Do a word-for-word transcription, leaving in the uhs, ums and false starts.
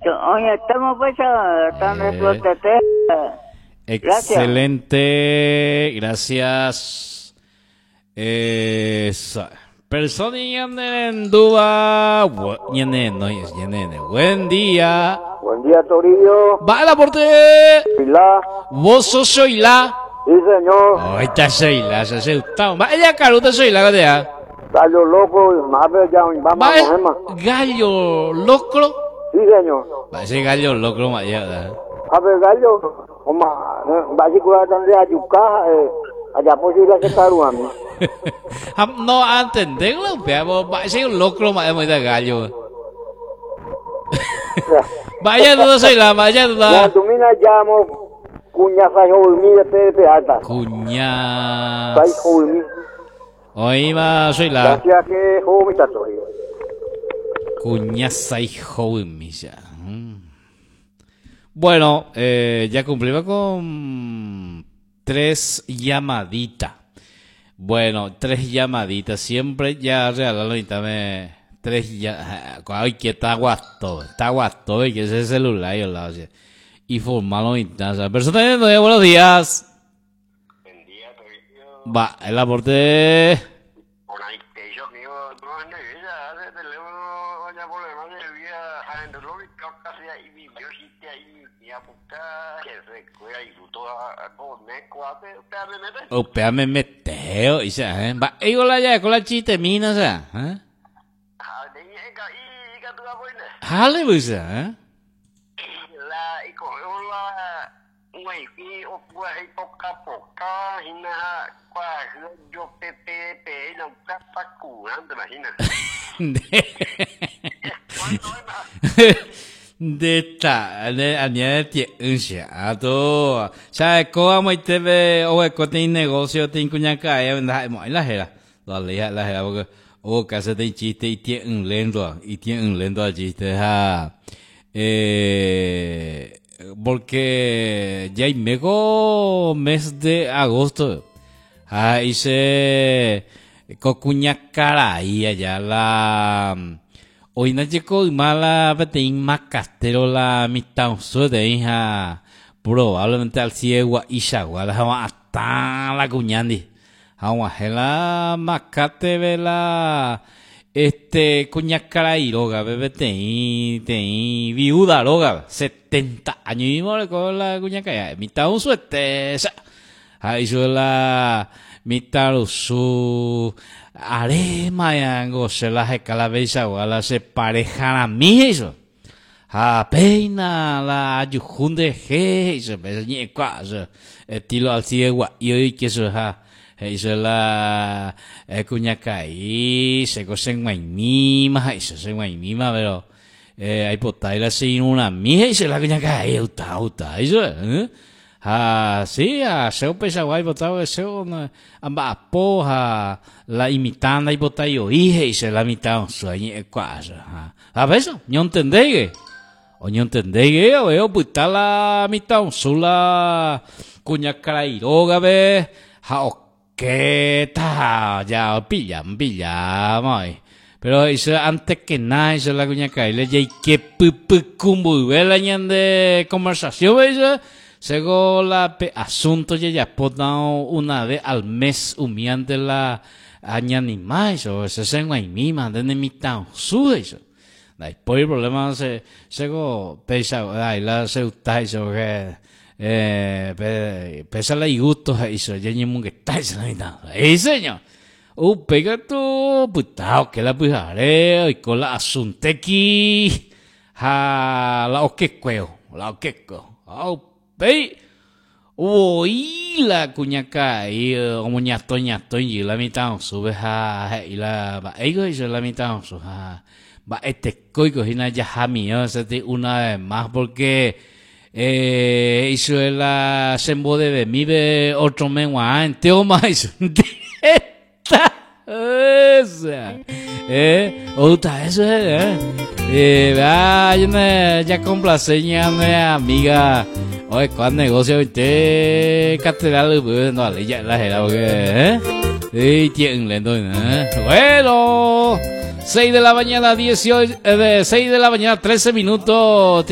Oye, estamos pues tan Eh, resueltos. Excelente, gracias. Esa. Persona en duda. No es buen día. Buen día, Torillo. Va el aporte. Pilar. Vos sos Soyla. Sí, señor. Oh, está Soyla, se hace gustado. Va ella caruta Soyla, ¿qué te Gallo loco, más ver ya, vamos a coger más. Gallo locro. Sí, señor. Va ese gallo locro, más allá. A ver, gallo, como, va a circular también a Yucá, allá posible que está ruando. No, a entenderlo, pero va ese locro, más allá de gallo. Vaya duda soy la, vaya duda. Ya, tú mira, llamo, cuña, sai joven, de te alta. Cuña. Sai joven. Oiga, soy la. Gracias que joven está Torillo. Cuña, sai joven, misa. Bueno, eh, ya cumplimos con tres llamaditas. Bueno, tres llamaditas. Siempre ya regalaron y también tres ya. Ay, que está guasto. Está guasto, y que ese celular y la oye. Y formarlo y tal. Persona de buenos días. Buen día, Torillo. Va, el aporte. Por ahí, que yo mío, no es negra, hace teléfono, ya problema de vida, a lo que casi ahí vivió, si te ahí, mi apuesta, que se cuida y fruto a comer, cuate, usted me mete. Upea me meteo, y sea, eh. Va, igual allá con la chiste mina, o sea, eh. Ah, de ahí, y que tú la pones. Jale, pues, eh. La, y con la, güey, y o pues, y poca poca, y nada, cuál, yo pepe, pepe, no está pa' curando, imagina. De esta, de añade tiene un to. ¿Sabes cómo muy te ve o que tiene negocio tiene cuña cae venda muy la jera. La lea la jera porque o que se tiene chiste y tiene un lento y tiene un lento chiste ha eh porque ya hay mego mes de agosto. Ah, hice con cuña cara y allá la hoy no llegó mala petín más castero la mitad sur de hija probablemente al ciego y shagua la jama hasta la cuñandi jama hela macate vela este cuña cara y loga bebé te te viuda loga setenta años y mole con la cuña cara mitad un suerte ahí la mitad su arema yango se la calabeza o la se pareja a mí eso a peina la ayujunde je eso me ni cuasa estilo al ciego y hoy que eso ha eso la cuña caí se cosen guay mima eso se guay mima pero eh hay potaila sin una mía y se la cuña caí uta uta eso eh ah, sí, a seu pesa guay botado de seu amba poja la imitando y botayo hije y se la imitado sueño quase. A ver eso, no entendéis. O no entendéis, o eu puta la imitado sula cuña carairoga ve, ha que ta ya pilla, pilla, mai. Pero eso antes que nada, eso la cuña caile ya que pupu kumbu vela de conversación, ¿veis? Según la asunto ya ya podao una vez al mes humiante la añani más o se se guay mima de mi town su eso. Después el problema se según pesa ay la se uta eso que eh pesa la gusto eso ya ni mun que está eso nada. Eh señor. U pega tu putao que la pujare y con la asunto aquí ha la oquequeo la oqueco. Au Hey, uy, la cuñaca y como ñato ñato y la mitad sube ha y la va ego y la mitad sube ha va este coico y na ya jamio se te una vez más porque eh hizo la sembo de mi de otro menua en teo más esta esa eh otra eso eh eh va ya complaceña amiga. Oye, ¿cuál negocio usted catedral no le ya la era porque eh y tienen lento eh bueno seis de la mañana dieciocho de seis de la mañana trece minutos